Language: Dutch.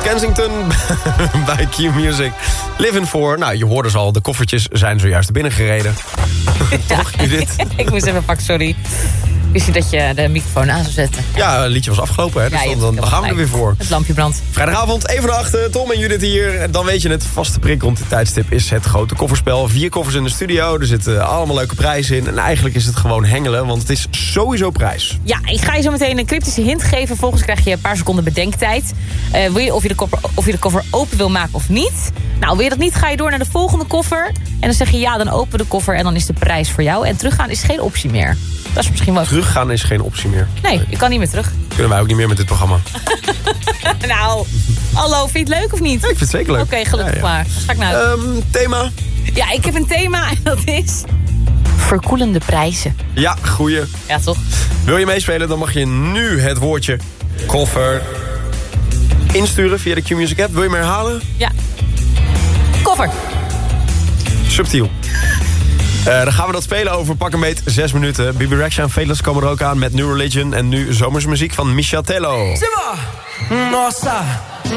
Kensington bij Q-Music. Living for. Nou, je hoorde ze al, de koffertjes zijn zojuist binnengereden. Toch, Judith? Ik moest even pakken, sorry. Wist je dat je de microfoon aan zou zetten? Ja, het liedje was afgelopen, hè? Dus dan gaan we er weer voor. Het lampje brandt. Vrijdagavond, even naar achter. Tom en Judith hier. Dan weet je het, vaste prik rond dit tijdstip is het grote kofferspel. 4 koffers in de studio, er zitten allemaal leuke prijzen in. En eigenlijk is het gewoon hengelen, want het is sowieso prijs. Ja, ik ga je zo meteen een cryptische hint geven. Vervolgens krijg je een paar seconden bedenktijd. Wil je of je de koffer open wil maken of niet? Nou, wil je dat niet, ga je door naar de volgende koffer. En dan zeg je ja, dan openen we de koffer en dan is de prijs voor jou. En teruggaan is geen optie meer. Dat is misschien wel... Teruggaan is geen optie meer. Nee, je kan niet meer terug. Kunnen wij ook niet meer met dit programma. Nou, hallo, vind je het leuk of niet? Ja, ik vind het zeker leuk. Oké, gelukkig klaar. Dan ga ik naar thema? Ja, ik heb een thema en dat is... verkoelende prijzen. Ja, goeie. Ja, toch? Wil je meespelen, dan mag je nu het woordje koffer insturen via de Q-Music app. Wil je hem herhalen? Ja. Koffer. Subtiel. Dan gaan we dat spelen over pak een beet 6 minuten. Bibi Rexha en Faithless komen er ook aan met New Religion. En nu zomersmuziek van Michel Tello. Nossa.